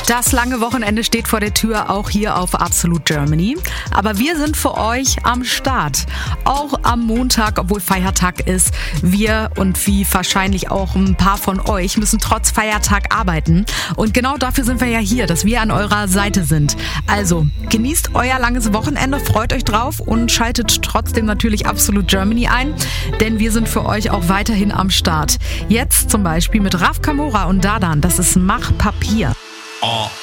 Das lange Wochenende steht vor der Tür, auch hier auf Absolute Germany. Aber wir sind für euch am Start. Auch am Montag, obwohl Feiertag ist. Wir und wie wahrscheinlich auch ein paar von euch müssen trotz Feiertag arbeiten. Und genau dafür sind wir ja hier, dass wir an eurer Seite sind. Also genießt euer langes Wochenende, freut euch drauf und schaltet trotzdem natürlich Absolute Germany ein. Denn wir sind für euch auch weiterhin am Start. Jetzt zum Beispiel mit Raf Kamora und Dadan. Das ist Mach Papier.